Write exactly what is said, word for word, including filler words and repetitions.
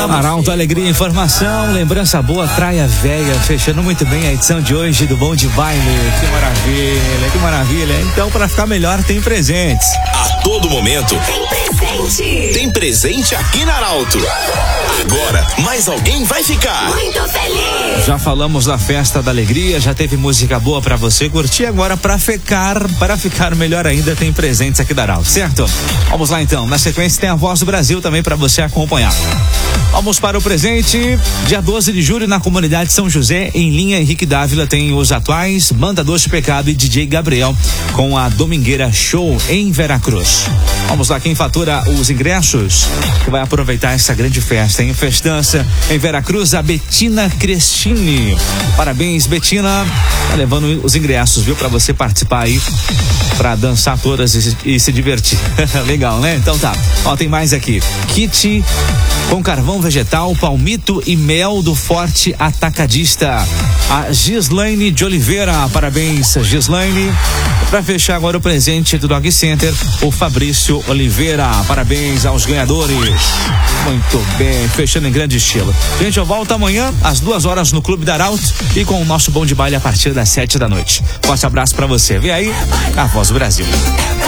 Arauto, alegria, informação, lembrança boa, Praia Velha, fechando muito bem a edição de hoje do Bom de Baile. Que maravilha, que maravilha. Então, para ficar melhor, tem presentes. A todo momento, tem presente. Tem presente aqui na Arauto. Agora, mais alguém vai ficar muito feliz. Já falamos da festa da alegria, já teve música boa para você curtir. Agora, para ficar, para ficar melhor ainda, tem presentes aqui da Arauto, certo? Vamos lá então. Na sequência tem a Voz do Brasil também para você acompanhar. Vamos para o presente. Dia doze de julho, na comunidade São José, em linha Henrique Dávila, tem os atuais Banda Doce Pecado e D J Gabriel com a Domingueira Show em Veracruz. Vamos lá, quem fatura os ingressos que vai aproveitar essa grande festa, em festança em Veracruz, a Betina Crestini. Parabéns, Betina, tá levando os ingressos, viu, para você participar aí, para dançar todas e, e se divertir. Legal, né? Então tá. Ó, tem mais aqui. Kit com carvão vegetal, palmito e mel do Forte Atacadista. A Gislaine de Oliveira. Parabéns, Gislaine. Para fechar agora o presente do Dog Center, o Fabrício Oliveira. Parabéns aos ganhadores. Muito bem, fechando em grande estilo. Gente, eu volto amanhã às duas horas no Clube da Arauto e com o nosso Bom de Baile a partir das sete da noite. Forte abraço para você. Vem aí a Voz do Brasil.